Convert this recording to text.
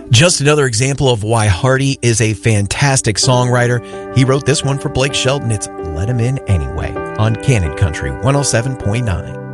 Just another example of why Hardy is a fantastic songwriter. He wrote this one for Blake Shelton. It's Let Him In Anyway on Cannon Country 107.9.